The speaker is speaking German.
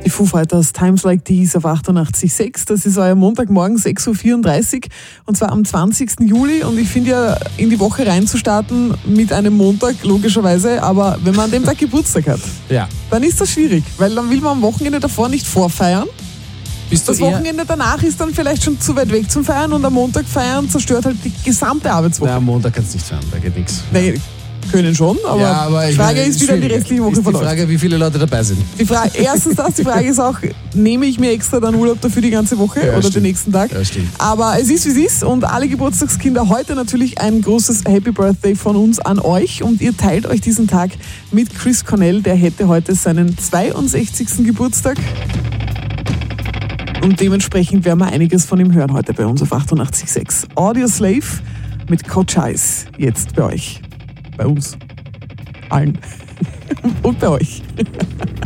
Die Foo Fighters, Times Like These auf 88.6. Das ist euer Montagmorgen, 6.34 Uhr. Und zwar am 20. Juli. Und ich finde ja, in die Woche reinzustarten mit einem Montag, logischerweise. Aber wenn man an dem Tag Geburtstag hat, dann ist das schwierig. Weil dann will man am Wochenende davor nicht vorfeiern. Das Wochenende danach ist dann vielleicht schon zu weit weg zum Feiern. Und am Montag feiern zerstört halt die gesamte Arbeitswoche. Na, am Montag kannst du nicht feiern, da geht nichts. Nee, können schon, aber die Frage ist, wie dann die restliche Woche verläuft. Die Frage, wie viele Leute dabei sind. Erstens das, die Frage ist auch, nehme ich mir extra dann Urlaub dafür die ganze Woche oder stimmt. den nächsten Tag? Ja, stimmt. Aber es ist, wie es ist und alle Geburtstagskinder heute natürlich ein großes Happy Birthday von uns an euch und ihr teilt euch diesen Tag mit Chris Cornell, der hätte heute seinen 62. Geburtstag. Und dementsprechend werden wir einiges von ihm hören heute bei uns auf 88.6. Audio Slave mit Coach Ice jetzt bei euch. Bei uns. Allen. Und bei euch.